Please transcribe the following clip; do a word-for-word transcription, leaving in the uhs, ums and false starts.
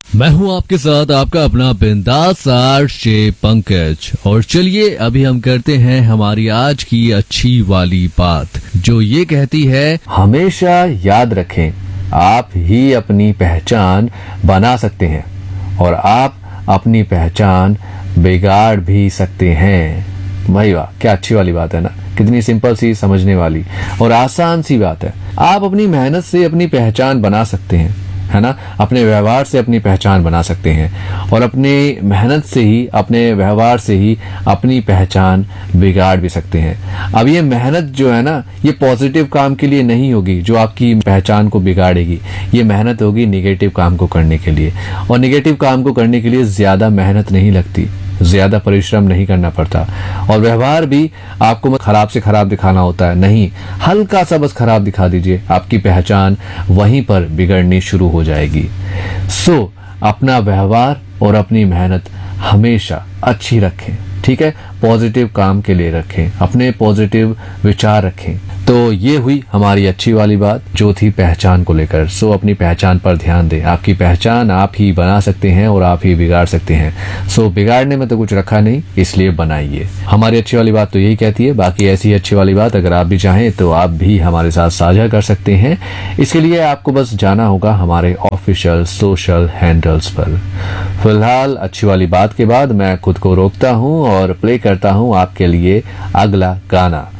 मैं हूं आपके साथ आपका अपना बिंदास आरजे पंकज। और चलिए अभी हम करते हैं हमारी आज की अच्छी वाली बात, जो ये कहती है, हमेशा याद रखें आप ही अपनी पहचान बना सकते हैं और आप अपनी पहचान बिगाड़ भी सकते हैं। भाई वाह, क्या अच्छी वाली बात है ना, कितनी सिंपल सी, समझने वाली और आसान सी बात है। आप अपनी मेहनत से अपनी पहचान बना सकते हैं, है ना, अपने व्यवहार से अपनी पहचान बना सकते हैं और अपनी मेहनत से ही, अपने व्यवहार से ही अपनी पहचान बिगाड़ भी सकते हैं। अब ये मेहनत जो है ना, ये पॉजिटिव काम के लिए नहीं होगी जो आपकी पहचान को बिगाड़ेगी। ये मेहनत होगी निगेटिव काम को करने के लिए, और निगेटिव काम को करने के लिए ज्यादा मेहनत नहीं लगती, ज्यादा परिश्रम नहीं करना पड़ता। और व्यवहार भी आपको खराब से खराब दिखाना होता है नहीं, हल्का सा बस खराब दिखा दीजिए, आपकी पहचान वहीं पर बिगड़नी शुरू हो जाएगी। सो अपना व्यवहार और अपनी मेहनत हमेशा अच्छी रखें, ठीक है, पॉजिटिव काम के लिए रखें, अपने पॉजिटिव विचार रखें। तो ये हुई हमारी अच्छी वाली बात जो थी पहचान को लेकर। सो अपनी पहचान पर ध्यान दें, आपकी पहचान आप ही बना सकते हैं और आप ही बिगाड़ सकते हैं। सो बिगाड़ने में तो कुछ रखा नहीं, इसलिए बनाइए। हमारी अच्छी वाली बात तो यही कहती है। बाकी ऐसी अच्छी वाली बात अगर आप भी चाहें तो आप भी हमारे साथ साझा कर सकते हैं। इसके लिए आपको बस जाना होगा हमारे ऑफिशियल सोशल हैंडल्स पर। फिलहाल अच्छी वाली बात के बाद मैं खुद को रोकता हूँ और प्ले करता हूँ आपके लिए अगला गाना।